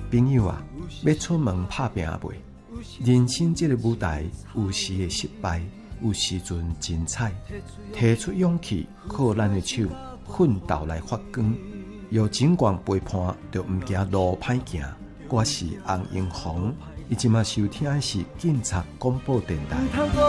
朋友啊，要出门打拼未？人生这个舞台，有时会失败，有时阵精彩。提出勇气，靠咱的手，奋斗来发光。有尽管背叛，就唔惊路歹行。我是洪英红，伊即马收听的是警察广播电台。